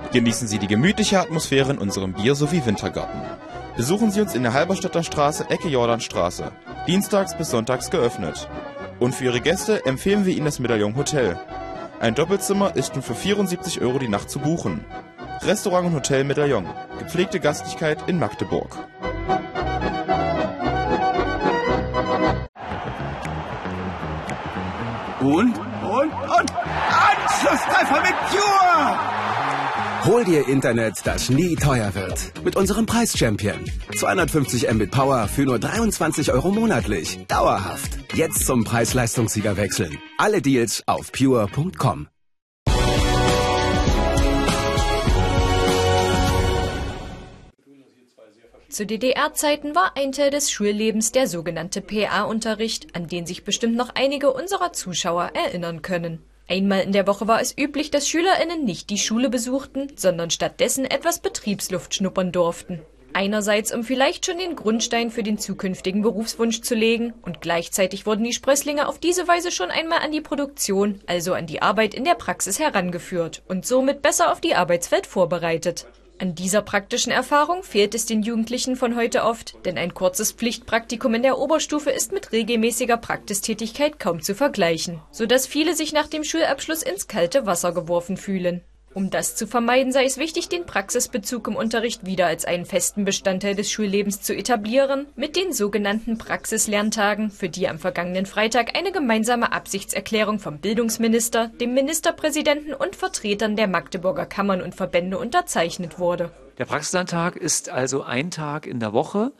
Genießen Sie die gemütliche Atmosphäre in unserem Bier- sowie Wintergarten. Besuchen Sie uns in der Halberstädter Straße, Ecke Jordanstraße. Dienstags bis sonntags geöffnet. Und für Ihre Gäste empfehlen wir Ihnen das Medaillon Hotel. Ein Doppelzimmer ist nun für 74 € die Nacht zu buchen. Restaurant und Hotel Medaillon. Gepflegte Gastlichkeit in Magdeburg. Und Anschlusstreffer mit Pure! Hol dir Internet, das nie teuer wird. Mit unserem Preis-Champion. 250 Mbit Power für nur 23 € monatlich. Dauerhaft. Jetzt zum Preis-Leistungssieger wechseln. Alle Deals auf pure.com. Zu DDR-Zeiten war ein Teil des Schullebens der sogenannte PA-Unterricht, an den sich bestimmt noch einige unserer Zuschauer erinnern können. Einmal in der Woche war es üblich, dass SchülerInnen nicht die Schule besuchten, sondern stattdessen etwas Betriebsluft schnuppern durften. Einerseits, um vielleicht schon den Grundstein für den zukünftigen Berufswunsch zu legen, und gleichzeitig wurden die Sprösslinge auf diese Weise schon einmal an die Produktion, also an die Arbeit in der Praxis herangeführt und somit besser auf die Arbeitswelt vorbereitet. An dieser praktischen Erfahrung fehlt es den Jugendlichen von heute oft, denn ein kurzes Pflichtpraktikum in der Oberstufe ist mit regelmäßiger Praxistätigkeit kaum zu vergleichen, sodass viele sich nach dem Schulabschluss ins kalte Wasser geworfen fühlen. Um das zu vermeiden, sei es wichtig, den Praxisbezug im Unterricht wieder als einen festen Bestandteil des Schullebens zu etablieren, mit den sogenannten Praxislernktagen, für die am vergangenen Freitag eine gemeinsame Absichtserklärung vom Bildungsminister, dem Ministerpräsidenten und Vertretern der Magdeburger Kammern und Verbände unterzeichnet wurde. Der Praxislerntag ist also ein Tag in der Woche,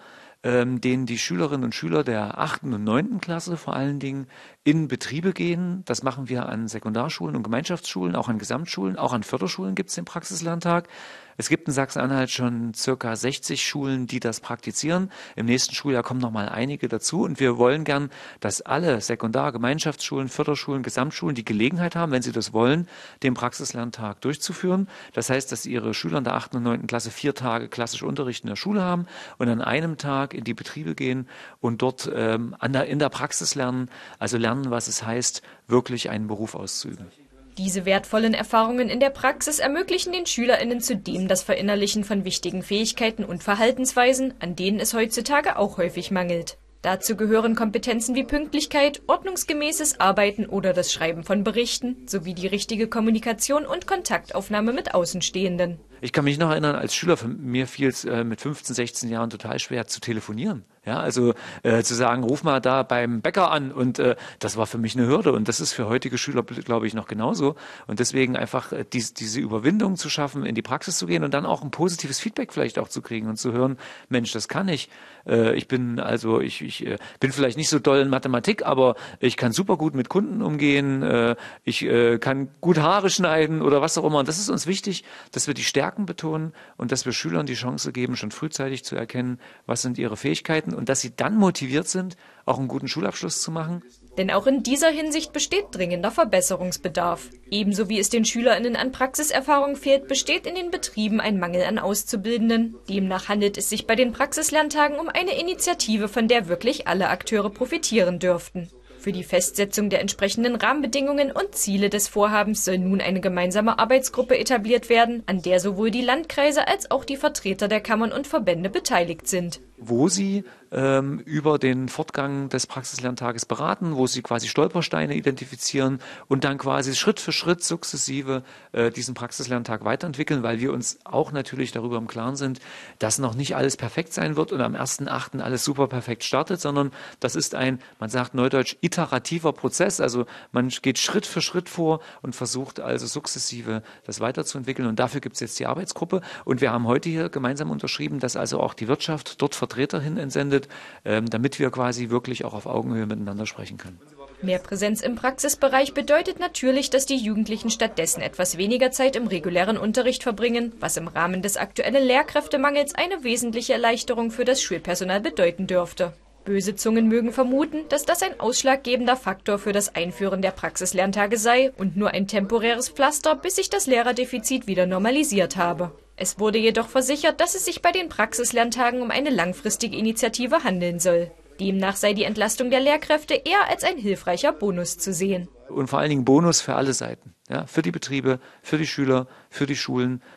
den die Schülerinnen und Schüler der 8. und 9. Klasse vor allen Dingen in Betriebe gehen. Das machen wir an Sekundarschulen und Gemeinschaftsschulen, auch an Gesamtschulen, auch an Förderschulen gibt es den Praxislerntag. Es gibt in Sachsen-Anhalt schon circa 60 Schulen, die das praktizieren. Im nächsten Schuljahr kommen noch mal einige dazu. Und wir wollen gern, dass alle Sekundar-, Gemeinschaftsschulen, Förderschulen, Gesamtschulen die Gelegenheit haben, wenn sie das wollen, den Praxislerntag durchzuführen. Das heißt, dass ihre Schüler in der 8. und 9. Klasse 4 Tage klassisch Unterricht in der Schule haben und an einem Tag in die Betriebe gehen und dort in der Praxis lernen, also lernen, was es heißt, wirklich einen Beruf auszuüben. Diese wertvollen Erfahrungen in der Praxis ermöglichen den SchülerInnen zudem das Verinnerlichen von wichtigen Fähigkeiten und Verhaltensweisen, an denen es heutzutage auch häufig mangelt. Dazu gehören Kompetenzen wie Pünktlichkeit, ordnungsgemäßes Arbeiten oder das Schreiben von Berichten sowie die richtige Kommunikation und Kontaktaufnahme mit Außenstehenden. Ich kann mich noch erinnern, als Schüler, mir fiel es mit 15, 16 Jahren total schwer zu telefonieren. Ja, also zu sagen, ruf mal da beim Bäcker an, und das war für mich eine Hürde, und das ist für heutige Schüler, glaube ich, noch genauso. Und deswegen einfach diese Überwindung zu schaffen, in die Praxis zu gehen und dann auch ein positives Feedback vielleicht auch zu kriegen und zu hören, Mensch, das kann ich. Ich bin vielleicht nicht so doll in Mathematik, aber ich kann super gut mit Kunden umgehen, ich kann gut Haare schneiden oder was auch immer. Und das ist uns wichtig, dass wir die Stärken betonen und dass wir Schülern die Chance geben, schon frühzeitig zu erkennen, was sind ihre Fähigkeiten, und dass sie dann motiviert sind, auch einen guten Schulabschluss zu machen. Denn auch in dieser Hinsicht besteht dringender Verbesserungsbedarf. Ebenso wie es den SchülerInnen an Praxiserfahrung fehlt, besteht in den Betrieben ein Mangel an Auszubildenden. Demnach handelt es sich bei den Praxislerntagen um eine Initiative, von der wirklich alle Akteure profitieren dürften. Für die Festsetzung der entsprechenden Rahmenbedingungen und Ziele des Vorhabens soll nun eine gemeinsame Arbeitsgruppe etabliert werden, an der sowohl die Landkreise als auch die Vertreter der Kammern und Verbände beteiligt sind. Wo sie über den Fortgang des Praxislerntages beraten, wo sie quasi Stolpersteine identifizieren und dann quasi Schritt für Schritt sukzessive diesen Praxislerntag weiterentwickeln, weil wir uns auch natürlich darüber im Klaren sind, dass noch nicht alles perfekt sein wird und am 1.8. alles super perfekt startet, sondern das ist ein, man sagt neudeutsch, iterativer Prozess. Also man geht Schritt für Schritt vor und versucht also sukzessive das weiterzuentwickeln, und dafür gibt es jetzt die Arbeitsgruppe, und wir haben heute hier gemeinsam unterschrieben, dass also auch die Wirtschaft dort Vertreter hin entsendet, damit wir quasi wirklich auch auf Augenhöhe miteinander sprechen können. Mehr Präsenz im Praxisbereich bedeutet natürlich, dass die Jugendlichen stattdessen etwas weniger Zeit im regulären Unterricht verbringen, was im Rahmen des aktuellen Lehrkräftemangels eine wesentliche Erleichterung für das Schulpersonal bedeuten dürfte. Böse Zungen mögen vermuten, dass das ein ausschlaggebender Faktor für das Einführen der Praxislerntage sei und nur ein temporäres Pflaster, bis sich das Lehrerdefizit wieder normalisiert habe. Es wurde jedoch versichert, dass es sich bei den Praxislerntagen um eine langfristige Initiative handeln soll. Demnach sei die Entlastung der Lehrkräfte eher als ein hilfreicher Bonus zu sehen. Und vor allen Dingen Bonus für alle Seiten. Ja, für die Betriebe, für die Schüler, für die Schulen